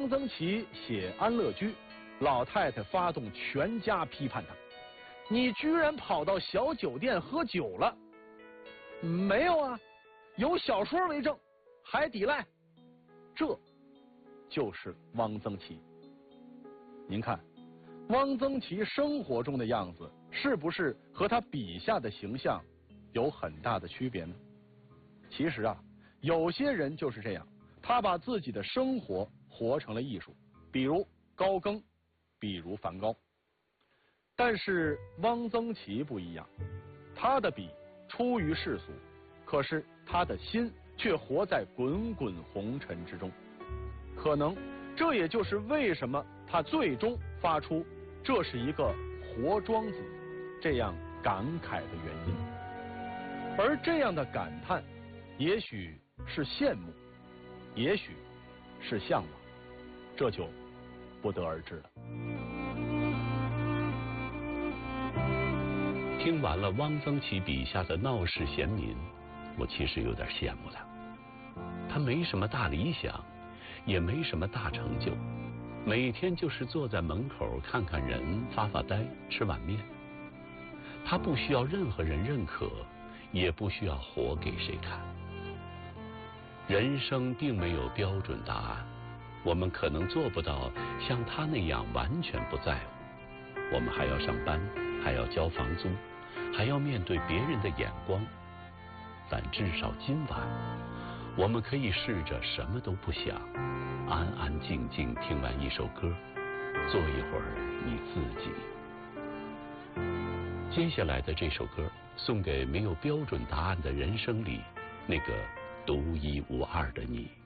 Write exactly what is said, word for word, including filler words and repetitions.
曾祺写《安乐居》，老太太发动全家批判他：你居然跑到小酒店喝酒了？没有啊，有小说为证，还抵赖。这就是汪曾祺。您看，汪曾祺生活中的样子是不是和他笔下的形象有很大的区别呢？其实啊，有些人就是这样，他把自己的生活活成了艺术，比如高更，比如梵高。但是汪曾祺不一样，他的笔出于世俗，可是他的心却活在滚滚红尘之中。可能这也就是为什么他最终发出这是一个活庄子这样感慨的原因。而这样的感叹也许是羡慕，也许是向往，这就不得而知了。 听完了汪曾祺笔下的闹市贤民，我其实有点羡慕他。他没什么大理想，也没什么大成就，每天就是坐在门口看看人，发发呆，吃碗面。他不需要任何人认可，也不需要活给谁看。人生并没有标准答案，我们可能做不到像他那样完全不在乎。我们还要上班，还要交房租，还要面对别人的眼光。但至少今晚，我们可以试着什么都不想，安安静静听完一首歌，做一会儿你自己。接下来的这首歌送给没有标准答案的人生里那个独一无二的你。